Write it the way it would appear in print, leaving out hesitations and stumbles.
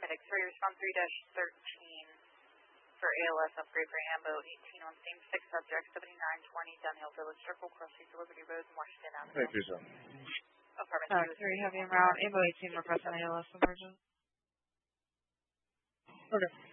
FedEx Freight response 3-13 for ALS upgrade for Ambo 18 on same 6 subjects, 7920 Dunhill Village Circle, cross streets of Liberty Road, Washington Avenue. Thank you, sir. Apartment 3 heavy and round, Ambo 18 requesting ALS emergent. Okay.